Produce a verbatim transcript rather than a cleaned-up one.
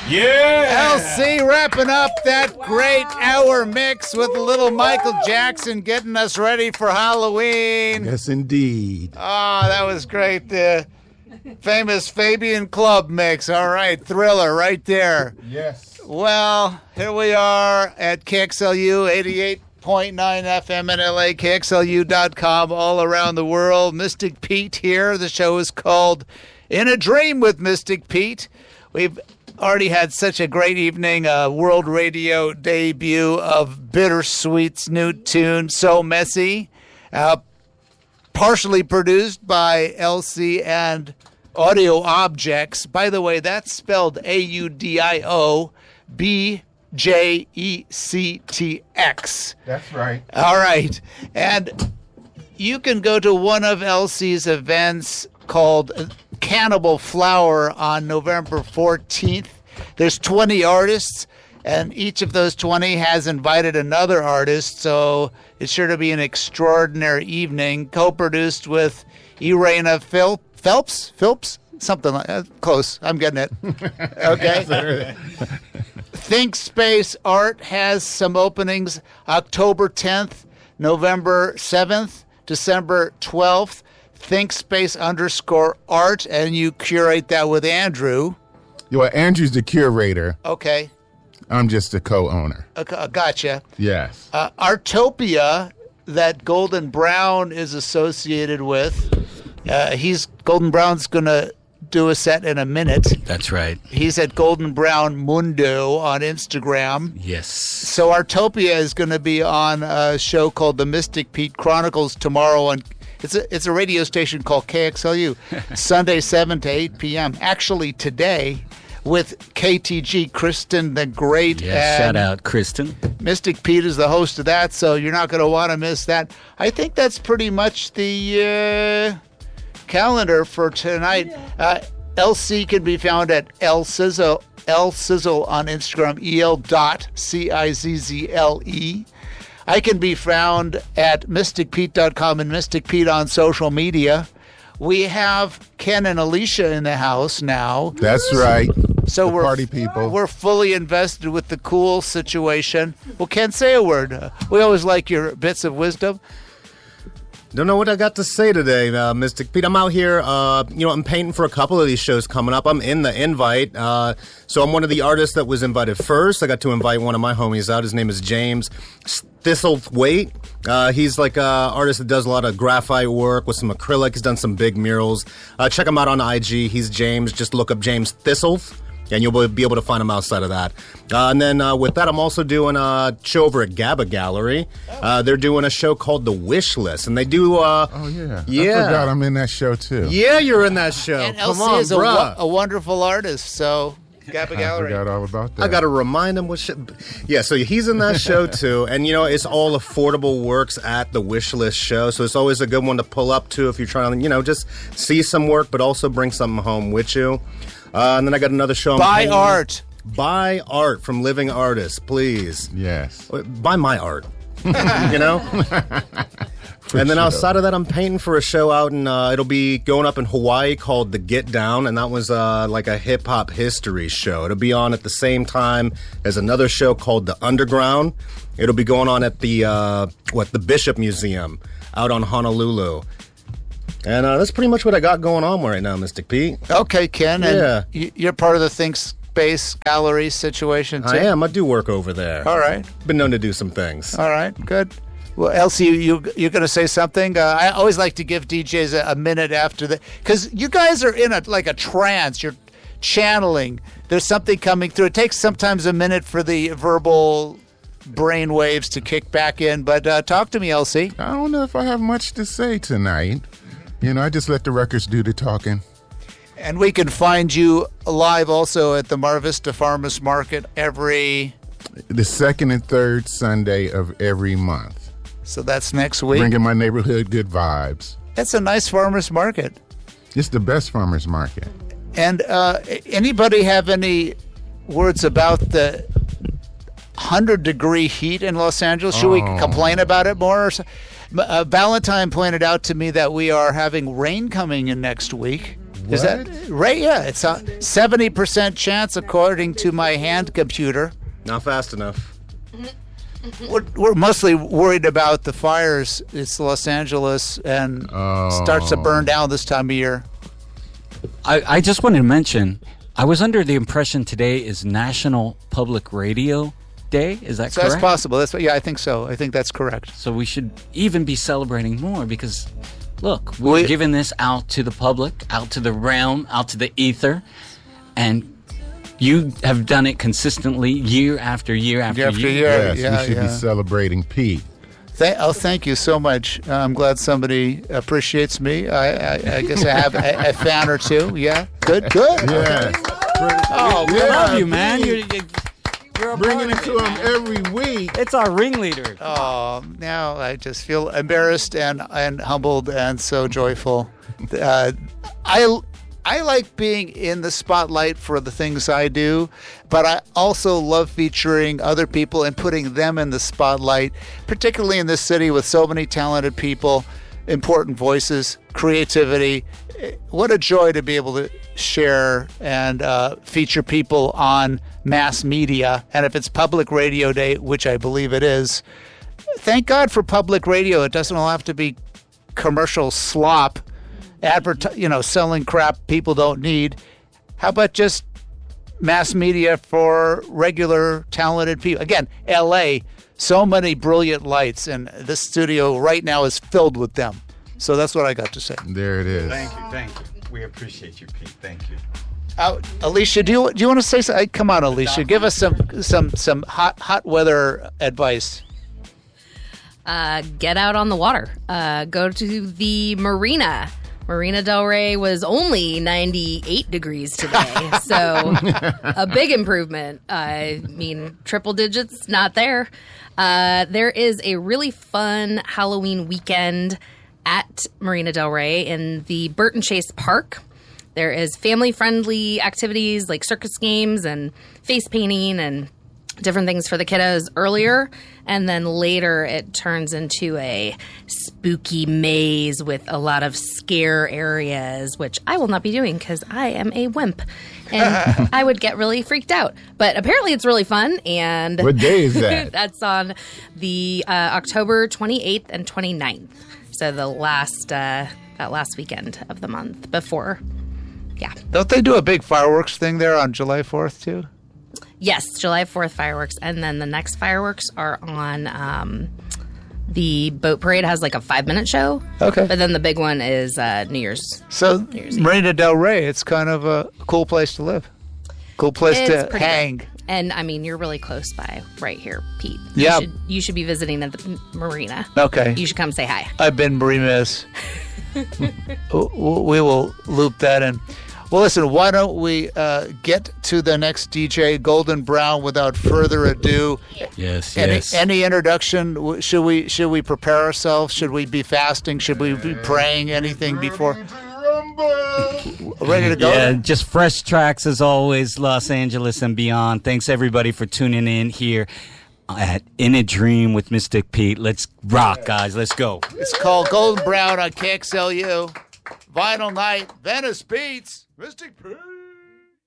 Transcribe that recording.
Yeah! L C wrapping up that wow. great hour mix with a little Michael Jackson getting us ready for Halloween. Yes, indeed. Oh, that was great. The famous Fabian Club mix. All right, Thriller right there. Yes. Well, here we are at K X L U eighty-eight point nine F M in L A, K X L U dot com, all around the world. Mystic Pete here. The show is called In a Dream with Mystic Pete. We've already had such a great evening, a world radio debut of Bittersweet's new tune, So Messy, uh, partially produced by L C and Audio Objects. By the way, that's spelled A U D I O B J E C T X. That's right. All right. And you can go to one of L C's events called Cannibal Flower on November fourteenth. There's twenty artists, and each of those twenty has invited another artist, so it's sure to be an extraordinary evening, co-produced with Irena Phil- Phelps? Phelps? Something like that. Close. I'm getting it. Okay. Think Space Art has some openings October tenth, November seventh, December twelfth. ThinkSpace underscore art, and you curate that with Andrew. Well, Andrew's the curator. Okay. I'm just the co-owner. Okay, gotcha. Yes. Uh, Artopia, that Golden Brown is associated with. Uh, he's Golden Brown's going to do a set in a minute. That's right. He's at Golden Brown Mundo on Instagram. Yes. So Artopia is going to be on a show called The Mystic Pete Chronicles tomorrow on It's a it's a radio station called K X L U, Sunday seven to eight p.m. Actually today with K T G, Kristen the Great. Yeah, shout out, Kristen. Mystic Pete is the host of that, so you're not going to want to miss that. I think that's pretty much the uh, calendar for tonight. Uh, L C can be found at L Sizzle, L Sizzle on Instagram, E L dot C I Z Z L E. I can be found at mystic pete dot com and Mystic Pete on social media. We have Ken and Alicia in the house now. That's right. So the we're party people. We're fully invested with the cool situation. Well, Ken, say a word. Uh, we always like your bits of wisdom. Don't know what I got to say today, uh, Mystic Pete. I'm out here, uh, you know, I'm painting for a couple of these shows coming up. I'm in the invite. Uh, so I'm one of the artists that was invited first. I got to invite one of my homies out. His name is James Thistlethwaite. Uh, he's like an artist that does a lot of graphite work with some acrylic. He's done some big murals. Uh, check him out on I G. He's James. Just look up James Thistleth, and you'll be able to find him outside of that. Uh, and then uh, with that, I'm also doing a show over at GABA Gallery. Uh, they're doing a show called The Wish List, and they do... Uh, oh, yeah. Yeah. I forgot I'm in that show, too. Yeah, you're in that show. And Come L C on, is a, bruh. wo- a wonderful artist, so... GABA Gallery. I forgot all about that. I got to remind him what shit. Yeah, so he's in that show too. And, you know, it's all affordable works at the Wishlist show. So it's always a good one to pull up to if you're trying to, you know, just see some work, but also bring something home with you. Uh, and then I got another show. I'm Buy painting. art. Buy art from living artists, please. Yes. Buy my art. You know? And then sure. outside of that, I'm painting for a show out in, uh, it'll be going up in Hawaii called The Get Down, and that was uh, like a hip-hop history show. It'll be on at the same time as another show called The Underground. It'll be going on at the, uh, what, the Bishop Museum out on Honolulu. And uh, that's pretty much what I got going on right now, Mystic Pete. Okay, Ken, and Yeah. y- you're part of the ThinkSpace Gallery situation, too? I am. I do work over there. All right. Been known to do some things. All right, good. Well, Elsie, you, you, you're going to say something? Uh, I always like to give D Js a, a minute after the... Because you guys are in a like a trance. You're channeling. There's something coming through. It takes sometimes a minute for the verbal brain waves to kick back in. But uh, talk to me, Elsie. I don't know if I have much to say tonight. You know, I just let the records do the talking. And we can find you live also at the Mar Vista Farmers Market every... The second and third Sunday of every month. So that's next week. Bringing my neighborhood good vibes. That's a nice farmers market. It's the best farmers market. And uh, anybody have any words about the one hundred degree heat in Los Angeles? Should Oh. we complain about it more? Or so? uh, Valentine pointed out to me that we are having rain coming in next week. Is that right? Yeah, it's a seventy percent chance according to my hand computer. Not fast enough. We're, we're mostly worried about the fires. It's Los Angeles and Oh. starts to burn down this time of year. I, I just wanted to mention, I was under the impression today is National Public Radio Day. Is that So correct? that's possible. That's yeah, I think so. I think that's correct. So we should even be celebrating more because, look, we're We- giving this out to the public, out to the realm, out to the ether, and you have done it consistently year after year after Year after year. year. Yes, yeah, we should yeah. be celebrating Pete. Th- oh, thank you so much. Uh, I'm glad somebody appreciates me. I, I, I guess I have a, a fan or two. Yeah, good, good. Yes. Oh, we Yeah, love you, man. Pete. You're, you're, you're a Bringing part it of to him every week. It's our ringleader. Oh, now I just feel embarrassed and, and humbled and so joyful. Uh, I I like being in the spotlight for the things I do, but I also love featuring other people and putting them in the spotlight, particularly in this city with so many talented people, important voices, creativity. What a joy to be able to share and uh, feature people on mass media. And if it's Public Radio Day, which I believe it is, thank God for public radio. It doesn't all have to be commercial slop, advert, you know, selling crap people don't need. How about just mass media for regular talented people? Again, L A, so many brilliant lights, and this studio right now is filled with them. So that's what I got to say. There it is. Thank you, thank you. We appreciate you, Pete. Thank you. Uh, Alicia, do you do you want to say something? Come on, Alicia, give us some some some hot hot weather advice. Uh, get out on the water. Uh, go to the marina. Marina Del Rey was only ninety-eight degrees today, so a big improvement. I mean, triple digits, not there. Uh, there is a really fun Halloween weekend at Marina Del Rey in the Burton Chase Park. There is family-friendly activities like circus games and face painting and different things for the kiddos earlier, and then later it turns into a spooky maze with a lot of scare areas, which I will not be doing because I am a wimp and I would get really freaked out. But apparently it's really fun, and What day is that? that's on the uh, October twenty-eighth and twenty-ninth, so the last uh, that last weekend of the month before. Yeah. Don't they do a big fireworks thing there on July fourth too? Yes, July fourth fireworks, and then the next fireworks are on um, the boat parade has like a five minute show. Okay. But then the big one is uh, New Year's. So Year's Eve. Marina Del Rey, it's kind of a cool place to live, cool place It's to pretty hang. great. And I mean, you're really close by right here, Pete. Yeah. You should, you should be visiting at the marina. Okay, You should come say hi. I've been remiss. W- We will loop that in. Well, listen, why don't we uh, get to the next D J, Golden Brown, without further ado? Yes, Any, yes. any introduction? W- Should we should we prepare ourselves? Should we be fasting? Should we be praying? Anything before? Ready to go? Yeah, just fresh tracks as always, Los Angeles and beyond. Thanks everybody for tuning in here at In a Dream with Mystic Pete. Let's rock, guys. Let's go. It's called Golden Brown on K X L U. Vinyl Night, Venice Beats, Mystic Pete.